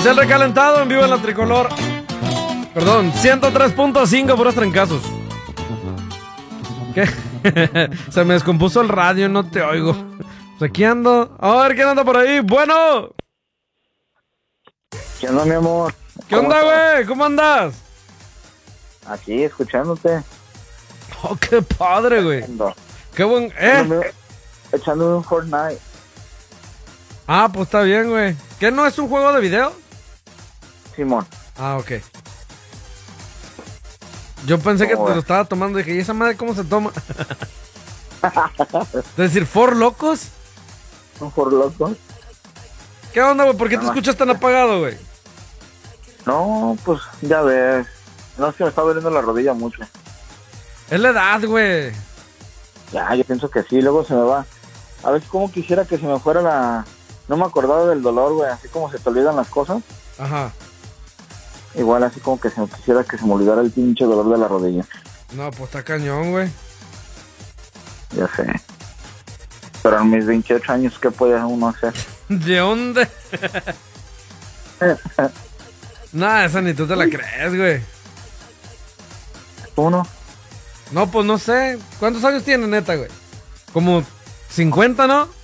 el recalentado en vivo en la tricolor. Perdón, 103.5 puros trancazos. ¿Qué? Se me descompuso el radio, no te oigo. Pues aquí ando. A ver, ¿quién anda por ahí? Bueno. ¿Qué onda, mi amor? ¿Qué onda, güey? ¿Cómo andas? Aquí, escuchándote. Oh, qué padre, güey. Qué buen... Echándome un Fortnite. Ah, pues está bien, güey. ¿Qué no es un juego de video? Simón. Ah, ok. Yo pensé que te lo estaba tomando y dije, ¿y esa madre cómo se toma? Es decir, ¿For locos? ¿Un For locos? ¿Qué onda, güey? ¿Por qué te escuchas tan apagado, güey? No, pues ya ves. No, es que me está doliendo la rodilla mucho. Es la edad, güey. Ya, yo pienso que sí, luego se me va. A veces como quisiera que se me fuera la... No me acordaba del dolor, güey, así como se te olvidan las cosas. Ajá. Igual así como que se me quisiera que se me olvidara el pinche dolor de la rodilla. No, pues está cañón, güey. Ya sé. Pero en mis 28 años, ¿qué puede uno hacer? ¿De dónde? Nah, esa ni tú te la crees, güey. ¿Uno? No, pues no sé. ¿Cuántos años tiene, neta, güey? Como 50, ¿no?